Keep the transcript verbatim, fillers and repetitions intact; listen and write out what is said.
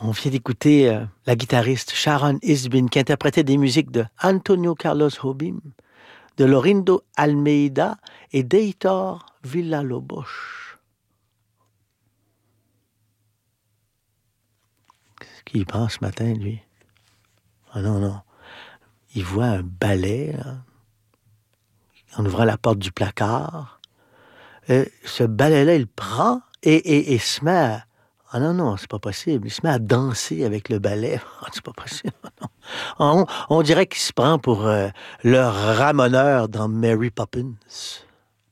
On vient d'écouter euh, la guitariste Sharon Isbin qui interprétait des musiques de Antonio Carlos Jobim, de Lorindo Almeida et d'Heitor Villa-Lobos. Qu'est-ce qu'il pense ce matin, lui? Ah non, non. Il voit un balai, là, en ouvrant la porte du placard. Euh, ce balai-là, il prend et, et, et se met à... Ah non, non, c'est pas possible. Il se met à danser avec le balai. Ah, c'est pas possible. Non. On, on dirait qu'il se prend pour euh, le ramoneur dans Mary Poppins.